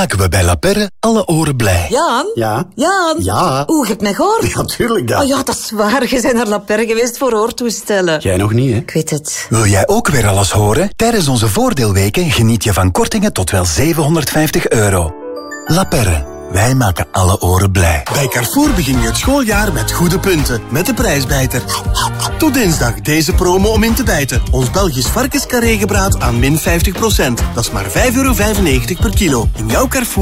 maken we bij La Perre alle oren blij. Jan? Ja? Jan? Ja? Oeh, je hebt mij gehoord? Ja, tuurlijk dat. Oh ja, dat is waar. Je bent naar La Perre geweest voor hoortoestellen. Jij nog niet, hè? Ik weet het. Wil jij ook weer alles horen? Tijdens onze voordeelweken geniet je van kortingen tot wel €750. La Perre. Wij maken alle oren blij. Bij Carrefour begin je het schooljaar met goede punten. Met de prijsbijter. Tot dinsdag deze promo om in te bijten. Ons Belgisch varkenscarré gebraad aan min 50%. Dat is maar €5,95 per kilo. In jouw Carrefour.